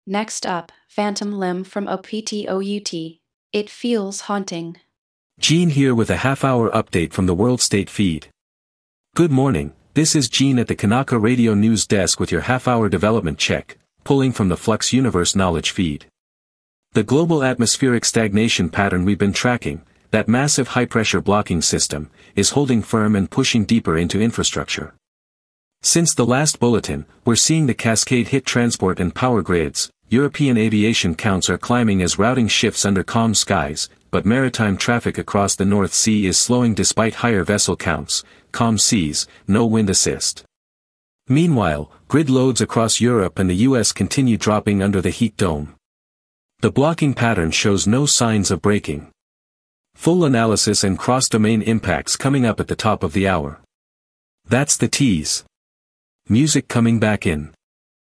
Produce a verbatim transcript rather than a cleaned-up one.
Next up, Phantom Limb from O P T O U T. It feels haunting. Gene here with a half-hour update from the World State feed. Good morning, this is Gene at the Kanaka Radio News Desk with your half-hour development check, pulling from the Flux Universe Knowledge feed. The global atmospheric stagnation pattern we've been tracking, that massive high-pressure blocking system, is holding firm and pushing deeper into infrastructure. Since the last bulletin, we're seeing the cascade hit transport and power grids. European aviation counts are climbing as routing shifts under calm skies, but maritime traffic across the North Sea is slowing despite higher vessel counts, calm seas, no wind assist. Meanwhile, grid loads across Europe and the U S continue dropping under the heat dome. The blocking pattern shows no signs of breaking. Full analysis and cross-domain impacts coming up at the top of the hour. That's the tease. Music coming back in.